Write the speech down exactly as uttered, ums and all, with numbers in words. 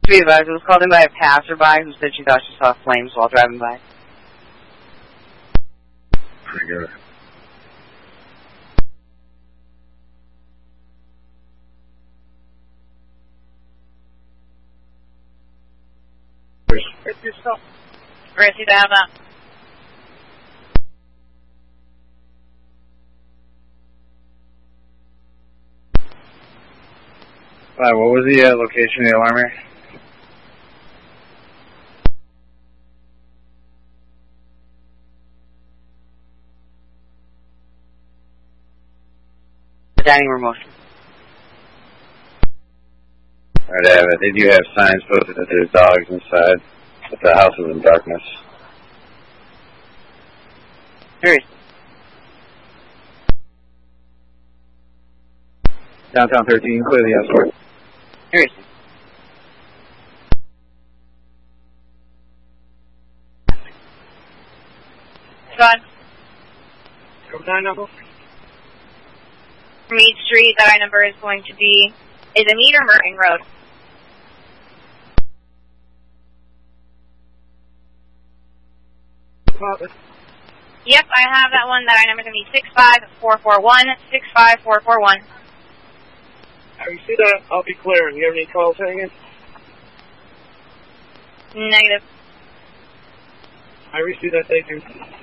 To be advised, it was called in by a passerby who said she thought she saw flames while driving by. Pretty good. Gracie, to have that. Uh, what was the uh, location of the alarm here? The dining room motion. Alright, I have it. They do have signs posted that there's dogs inside, but the house is in darkness. Here is. Downtown thirteen, clear the escort. Here is. Sean. Nine number. Mead Street, that I number is going to be, is it Mead or Merton Road? Yep, I have that one. That I number is going to be six five four four one, six five four four one. I see that. I'll be clearing. You have any calls hanging? Negative. I received that. Thank you.